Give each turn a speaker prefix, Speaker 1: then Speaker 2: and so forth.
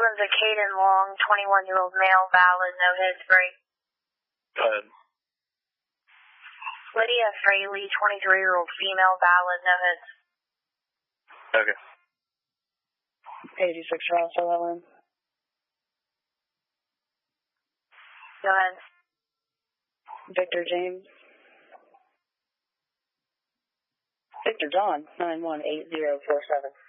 Speaker 1: influenza, Caden Long, 21-year-old male, valid, no hits, break.
Speaker 2: Go ahead.
Speaker 1: Lydia Fraley, 23-year-old female, valid, no hits.
Speaker 2: Okay.
Speaker 3: 86 rounds for that one.
Speaker 1: Go ahead.
Speaker 3: Victor James. Victor John, 918047.